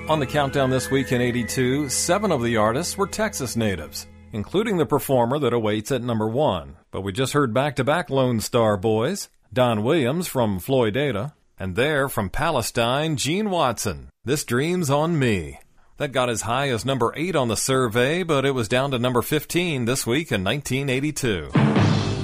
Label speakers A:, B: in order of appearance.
A: On the countdown this week in 82, 7 of the artists were Texas natives, including the performer that awaits at number 1. But we just heard back-to-back Lone Star Boys, Don Williams from Floydada, and there from Palestine, Gene Watson, This Dream's on Me. That got as high as number 8 on the survey, but it was down to number 15 this week in 1982.